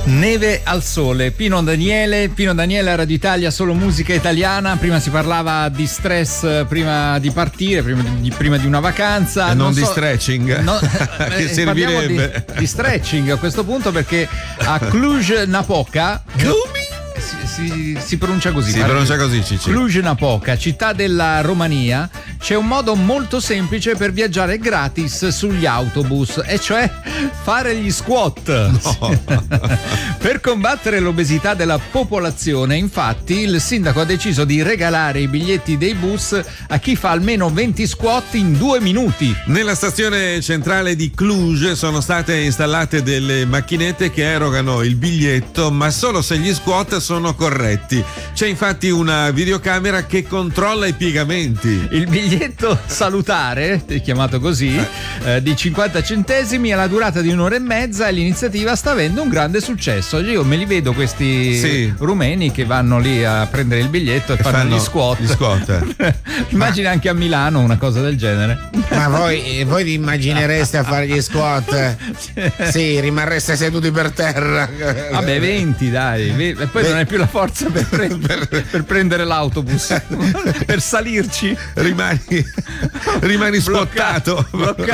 Neve al sole, Pino Daniele a Radio Italia, solo musica italiana. Prima si parlava di stress prima di partire, prima di una vacanza. E non di stretching, che servirebbe. Di stretching a questo punto, perché a Cluj-Napoca si pronuncia così. Si pronuncia così, Cicci. Cluj-Napoca, città della Romania, c'è un modo molto semplice per viaggiare gratis sugli autobus, e cioè fare gli squat. No. Per combattere l'obesità della popolazione, infatti, il sindaco ha deciso di regalare i biglietti dei bus a chi fa almeno 20 squat in 2 minuti. Nella stazione centrale di Cluj sono state installate delle macchinette che erogano il biglietto, ma solo se gli squat sono corretti. C'è infatti una videocamera che controlla i piegamenti. Il biglietto salutare, chiamato così, di 50 centesimi, ha la durata di 1 ora e mezza, e l'iniziativa sta avendo un grande successo. Io me li vedo questi rumeni che vanno lì a prendere il biglietto e fanno gli squat. Immagina anche a Milano una cosa del genere. Ma voi vi immaginereste a fare gli squat? Sì, rimarreste seduti per terra. Vabbè, 20 dai, e poi non hai più la forza per prendere l'autobus, per salirci. Rimani bloccato.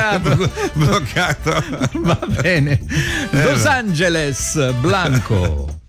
Va bene. Los Angeles, Blanco.